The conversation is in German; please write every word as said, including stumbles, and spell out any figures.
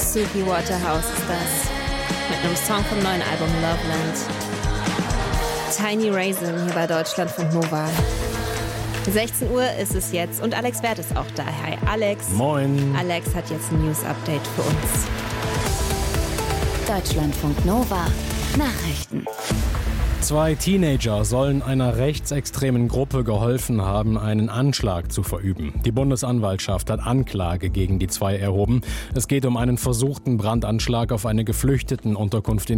Suki Waterhouse ist das. Mit einem Song vom neuen Album Loveland. Tiny Raisin hier bei Deutschlandfunk Nova. sechzehn Uhr ist es jetzt und Alex Werth ist auch da. Hi Alex. Moin. Alex hat jetzt ein News-Update für uns. Deutschlandfunk Nova. Nachrichten. Zwei Teenager sollen einer rechtsextremen Gruppe geholfen haben, einen Anschlag zu verüben. Die Bundesanwaltschaft hat Anklage gegen die zwei erhoben. Es geht um einen versuchten Brandanschlag auf eine Geflüchtetenunterkunft in